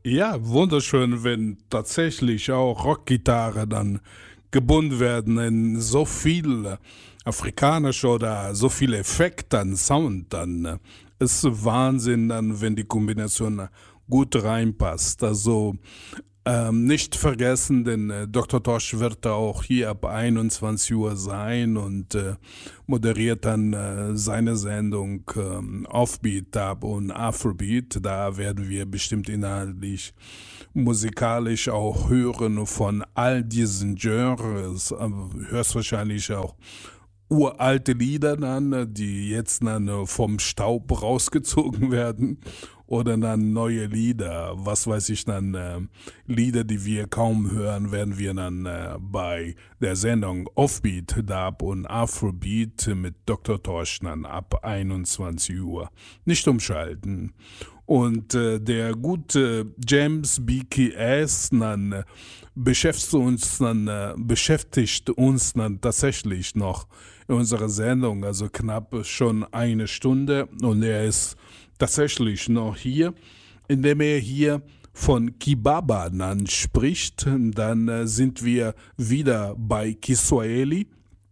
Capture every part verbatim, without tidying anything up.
Ja, wunderschön, wenn tatsächlich auch Rockgitarre dann gebunden werden in so viel afrikanische oder so viel Effekt an Sound, dann äh, ist Wahnsinn dann, wenn die Kombination gut reinpasst. Also ähm, nicht vergessen, denn äh, Doktor Tosh wird da auch hier ab einundzwanzig Uhr sein und äh, moderiert dann äh, seine Sendung ähm, Offbeat, Dub und Afrobeat. Da werden wir bestimmt inhaltlich musikalisch auch hören von all diesen Genres, aber höchstwahrscheinlich auch uralte Lieder dann, die jetzt dann vom Staub rausgezogen werden oder dann neue Lieder, was weiß ich dann, äh, Lieder, die wir kaum hören, werden wir dann äh, bei der Sendung Offbeat, Dub und Afrobeat mit Doktor Tosh dann ab einundzwanzig Uhr nicht umschalten. Und äh, der gute James B K S dann äh, beschäftigt uns dann äh, beschäftigt uns dann tatsächlich noch in unserer Sendung, also knapp schon eine Stunde und er ist tatsächlich noch hier, indem er hier von Kibaba dann spricht, dann äh, sind wir wieder bei Kiswahili.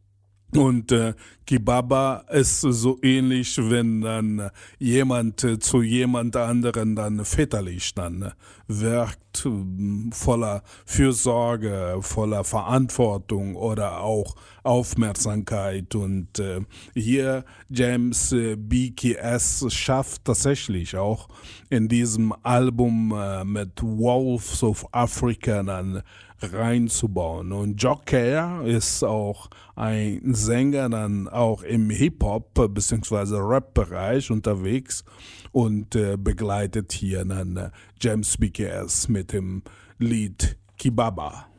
Und äh, Kibaba ist so ähnlich, wenn dann äh, jemand äh, zu jemand anderen dann väterlich dann äh, wirkt, äh, voller Fürsorge, voller Verantwortung oder auch Aufmerksamkeit. Und äh, hier James äh, B K S schafft tatsächlich auch in diesem Album äh, mit Wolves of Africa dann reinzubauen. Und Joker ist auch ein Sänger dann auch im Hip-Hop bzw. Rap-Bereich unterwegs und äh, begleitet hier dann äh, James B K S mit dem Lied Kibaba.